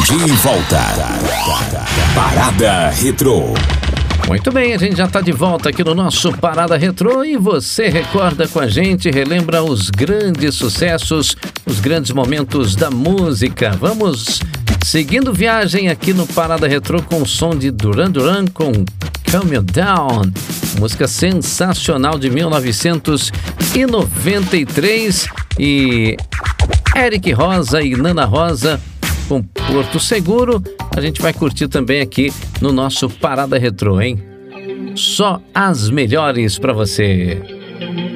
De volta. Parada Retrô. Muito bem, a gente já está de volta aqui no nosso Parada Retrô e você recorda com a gente, relembra os grandes sucessos, os grandes momentos da música. Vamos seguindo viagem aqui no Parada Retrô com o som de Duran Duran com Calm You Down, música sensacional de 1993, e Eric Rosa e Nana Rosa com Porto Seguro. A gente vai curtir também aqui no nosso Parada Retrô, hein? Só as melhores pra você.